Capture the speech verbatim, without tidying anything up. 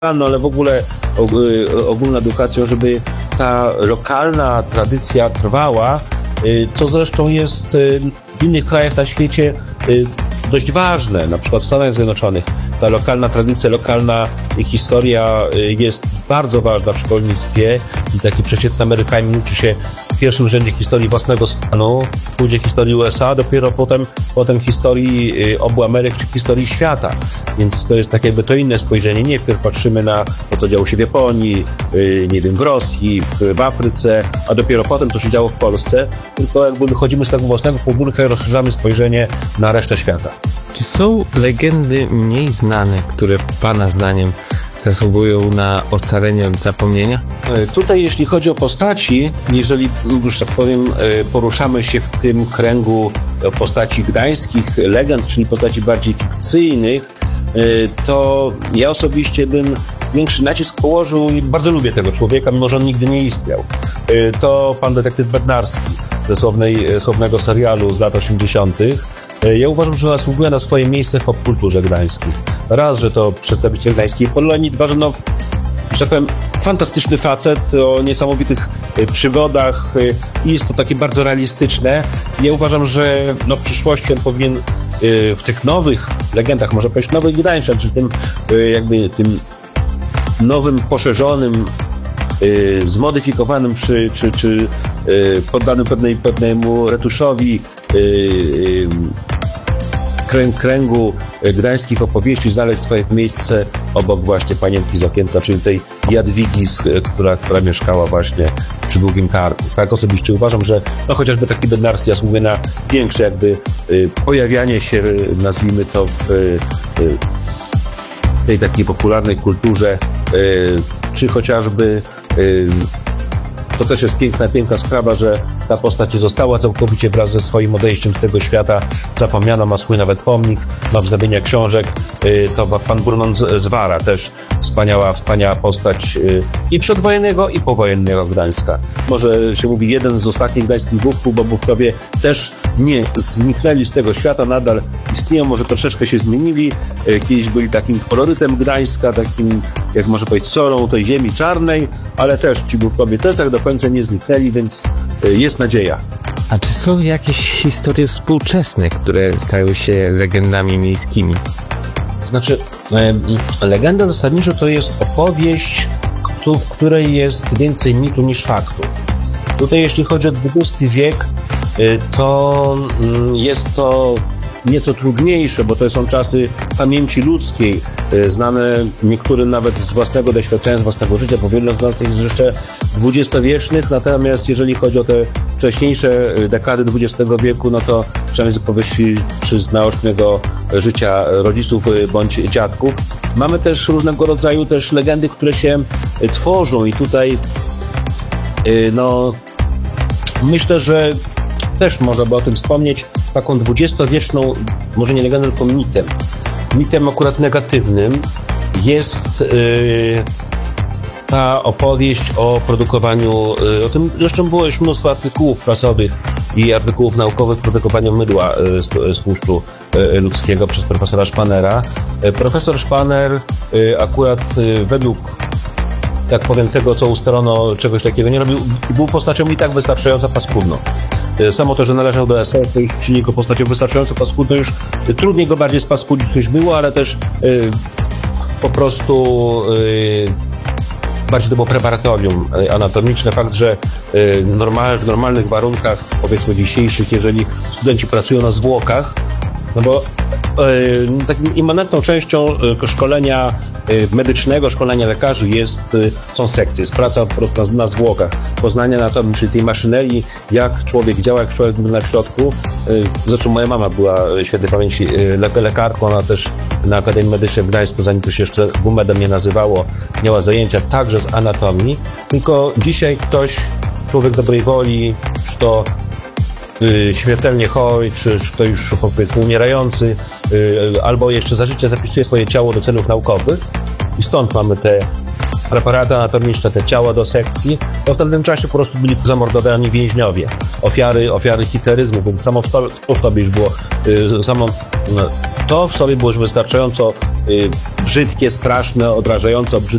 no ale w ogóle ogólną edukacją, żeby ta lokalna tradycja trwała, co zresztą jest w innych krajach na świecie dość ważne, na przykład w Stanach Zjednoczonych. Ta lokalna tradycja, lokalna historia jest bardzo ważna w szkolnictwie i taki przeciętny Amerykanin uczy się w pierwszym rzędzie historii własnego stanu, później historii U S A, dopiero potem, potem historii obu Ameryk czy historii świata. Więc to jest tak jakby to inne spojrzenie. Nie wpierw patrzymy na to, co działo się w Japonii, nie wiem, w Rosji, w, w Afryce, a dopiero potem, co się działo w Polsce, tylko jakby wychodzimy z tego własnego podwórka i rozszerzamy spojrzenie na resztę świata. Czy są legendy mniej znane, które Pana zdaniem zasługują na ocalenie od zapomnienia? Tutaj jeśli chodzi o postaci, jeżeli już tak powiem poruszamy się w tym kręgu postaci gdańskich legend, czyli postaci bardziej fikcyjnych, to ja osobiście bym większy nacisk położył i bardzo lubię tego człowieka, mimo że on nigdy nie istniał. To pan detektyw Bednarski ze słownej, słownego serialu z lat osiemdziesiątych. Ja uważam, że zasługuje na swoje miejsce w popkulturze gdańskiej. Raz, że to przedstawiciel gdańskiej Polonii, dwa, że no, że tak powiem, fantastyczny facet o niesamowitych przygodach i jest to takie bardzo realistyczne. Ja uważam, że no, w przyszłości on powinien w tych nowych legendach, może powiedzieć nowych Gdańszczan, czy w tym jakby tym nowym, poszerzonym, zmodyfikowanym, czy, czy, czy poddanym pewnej, pewnemu retuszowi kręg, kręgu gdańskich opowieści znaleźć swoje miejsce obok właśnie Panienki z Okienka, czyli tej Jadwigi, która, która mieszkała właśnie przy Długim Targu. Tak osobiście uważam, że no chociażby taki Bednarski zasługuje na większe jakby y, pojawianie się, nazwijmy to, w y, tej takiej popularnej kulturze, y, czy chociażby y, to też jest piękna, piękna sprawa, że ta postać została całkowicie wraz ze swoim odejściem z tego świata zapomniana, ma swój nawet pomnik, ma wznowienia książek. To pan Brunon z Wara, też wspaniała, wspaniała postać i przedwojennego, i powojennego Gdańska. Może się mówi jeden z ostatnich gdańskich bówków, bo bówkowie też nie zniknęli z tego świata, nadal istnieją, może troszeczkę się zmienili. Kiedyś byli takim kolorytem Gdańska, takim, jak można powiedzieć, solą tej ziemi czarnej, ale też ci bówkowie też tak do końca nie zniknęli, więc jest nadzieja. A czy są jakieś historie współczesne, które stały się legendami miejskimi? Znaczy, e, legenda zasadniczo to jest opowieść, w której jest więcej mitu niż faktu. Tutaj jeśli chodzi o dwudziesty wiek, to jest to nieco trudniejsze, bo to są czasy pamięci ludzkiej, znane niektórym nawet z własnego doświadczenia, z własnego życia, bo wiele z nas jest jeszcze dwudziestowiecznych, natomiast jeżeli chodzi o te wcześniejsze dekady dwudziestego wieku, no to przynajmniej z opowieści czy z naocznego życia rodziców bądź dziadków. Mamy też różnego rodzaju też legendy, które się tworzą i tutaj no myślę, że też można by o tym wspomnieć, taką dwudziestowieczną, może nie legendą, tylko mitem. Mitem akurat negatywnym jest yy, ta opowieść o produkowaniu, yy, o tym zresztą było już mnóstwo artykułów prasowych i artykułów naukowych o produkowaniu mydła yy, z, z tłuszczu yy, ludzkiego przez profesora Szpanera. Yy, profesor Szpaner yy, akurat yy, według, tak powiem, tego, co ustalono, czegoś takiego nie robił, był postacią i tak wystarczająco paskudną. Samo to, że należał do S L, to już czyni go postacią wystarczająco paskudną, już trudniej go bardziej spaskudzić niż było, ale też yy, po prostu yy, bardziej to było preparatorium anatomiczne. Fakt, że yy, normal, w normalnych warunkach, powiedzmy dzisiejszych, jeżeli studenci pracują na zwłokach, no bo yy, takim immanentną częścią yy, szkolenia yy, medycznego, szkolenia lekarzy jest, yy, są sekcje, jest praca po prostu na, na zwłokach, poznanie anatomii, czyli tej maszynerii, jak człowiek działa, jak człowiek na w środku. Yy, zresztą moja mama była świętej pamięci yy, le, lekarką, ona też na Akademii Medycznej w Gdańsku, zanim to się jeszcze GUMED-em nie nazywało, miała zajęcia także z anatomii, tylko dzisiaj ktoś, człowiek dobrej woli, czy to Yy, śmiertelnie chory, czy, czy to już powiedzmy umierający, yy, albo jeszcze za życia zapisuje swoje ciało do celów naukowych i stąd mamy te preparaty anatomiczne, te ciała do sekcji, to w tamtym czasie po prostu byli zamordowani więźniowie, ofiary, ofiary hitleryzmu, więc samo w sobie już było, yy, samo no, to w sobie było już wystarczająco yy, brzydkie, straszne, odrażająco brzydkie.